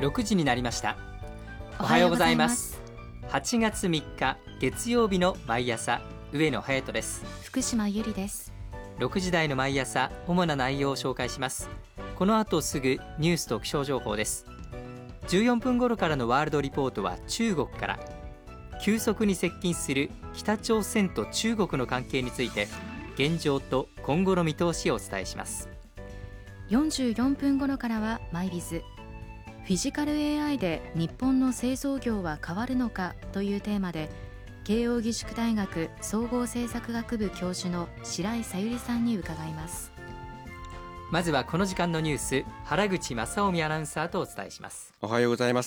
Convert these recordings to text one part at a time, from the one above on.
6時になりました。おはようございます。8月3日月曜日の毎朝、上野隼人です。 福島ゆりです。 6時台の毎朝、主な内容を紹介します。この後すぐニュースと気象情報です。14分頃からのワールドリポートは中国から、急速に接近する北朝鮮と中国の関係について、現状と今後の見通しをお伝えします。 44分頃からはマイビズ。フィジカル AI で日本の製造業は変わるのかというテーマで、慶應義塾大学総合政策学部教授の白井さゆりさんに伺います。 まずはこの時間のニュース、原口正臣アナウンサーとお伝えします。 おはようございます。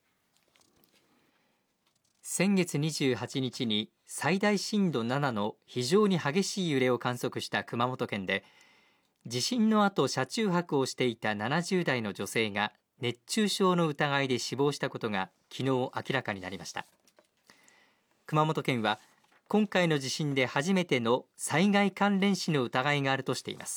先月28日に最大震度7の非常に激しい揺れを観測した熊本県で、地震の後車中泊をしていた70代の女性が熱中症の疑いで死亡したことが昨日明らかになりました。熊本県は今回の地震で初めての災害関連死の疑いがあるとしています。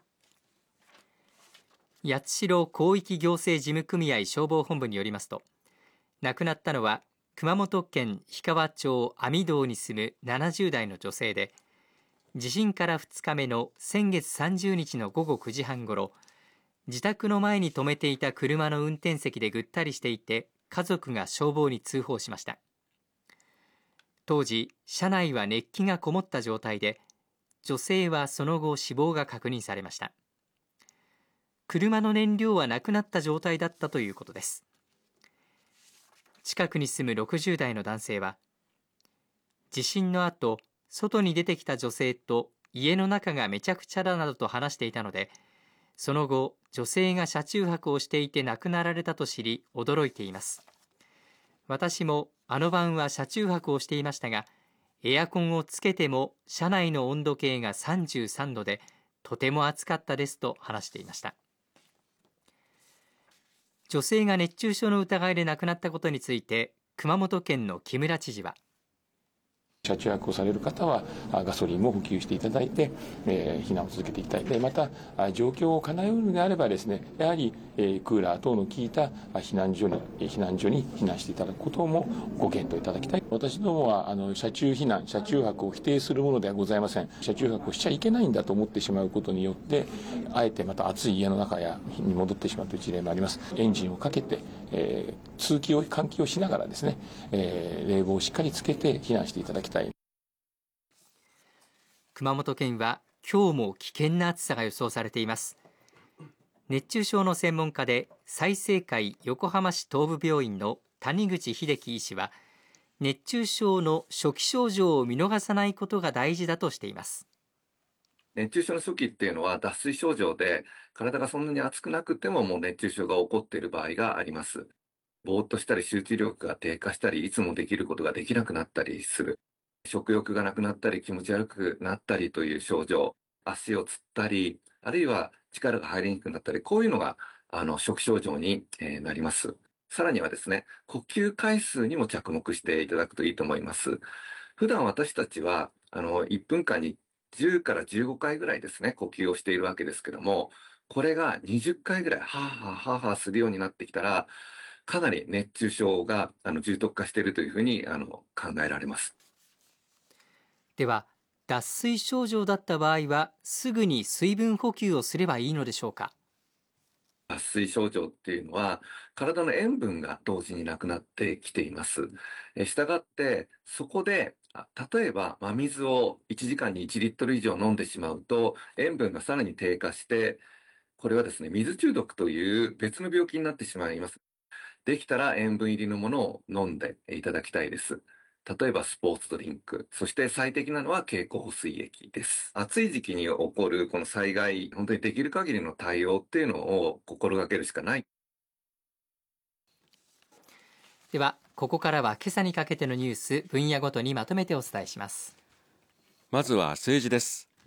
八代広域行政事務組合消防本部によりますと、亡くなったのは熊本県氷川町網堂に住む70代の女性で、地震から2日目の先月30日の午後9時半ごろ、自宅の前に止めていた車の運転席でぐったりしていて、家族が消防に通報しました。当時、車内は熱気がこもった状態で、女性はその後死亡が確認されました。車の燃料はなくなった状態だったということです。近くに住む60代の男性は、地震の後、外に出てきた女性と家の中がめちゃくちゃだなどと話していたので、その後、女性が車中泊をしていて亡くなられたと知り驚いています。私もあの晩は車中泊をしていましたが、エアコンをつけても車内の温度計が33度で、とても暑かったですと話していました。女性が熱中症の疑いで亡くなったことについて、熊本県の木村知事は、 車中泊をされる方はガソリンも補給していただいて、避難を続けていきたい。でまた状況を叶えうるのであればですね、やはりクーラー等の効いた避難所に避難していただくこともご検討いただきたい。私どもは車中避難、車中泊を否定するものではございません。車中泊をしちゃいけないんだと思ってしまうことによって、あえてまた暑い家の中に戻ってしまうという事例もあります。エンジンをかけて、換気をしながらですね、冷房をしっかりつけて避難していただきたい。 熊本県は今日も危険な暑さが予想されています。熱中症の専門家で済生会横浜市東部病院の谷口秀樹医師は、熱中症の初期症状を見逃さないことが大事だとしています。 熱中症の初期っていうのは脱水症状で、体がそんなに熱くなくてももう熱中症が起こっている場合があります。ぼーっとしたり集中力が低下したり、いつもできることができなくなったりする。食欲がなくなったり気持ち悪くなったりという症状、足をつったり、あるいは力が入りにくくなったり、こういうのが初期症状になります。さらにはですね、呼吸回数にも着目していただくといいと思います。普段私たちは1分間に10から15回ぐらいですね、呼吸をしているわけですけども、これが20回ぐらい、はぁはぁはぁはぁするようになってきたら、かなり熱中症が重篤化しているというふうに考えられます。 では、脱水症状だった場合はすぐに水分補給をすればいいのでしょうか。 脱水症状っていうのは、体の塩分が同時になくなってきています。したがって、そこで、例えば真水を1時間に1リットル以上飲んでしまうと、塩分がさらに低下して、これはですね、水中毒という別の病気になってしまいます。できたら塩分入りのものを飲んでいただきたいです。例えばスポーツドリンク、そして最適なのは経口補水液です。暑い時期に起こるこの災害、本当にできる限りの対応っていうのを心がけるしかない。 では、ここからは今朝にかけてのニュース、分野ごとにまとめてお伝えします。 まずは政治です。